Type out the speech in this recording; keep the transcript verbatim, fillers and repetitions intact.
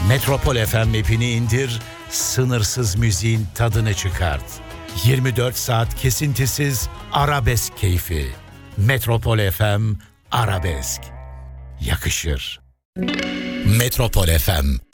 Metropol F M app'ini indir, sınırsız müziğin tadını çıkart. yirmi dört saat kesintisiz arabesk keyfi. Metropol F M Arabesk. Yakışır. Metropol F M